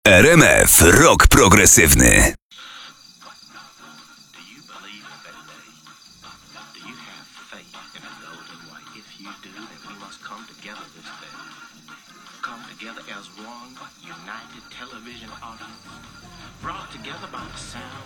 RMF Rock Progresywny. Together as one united television audience, brought together by the sound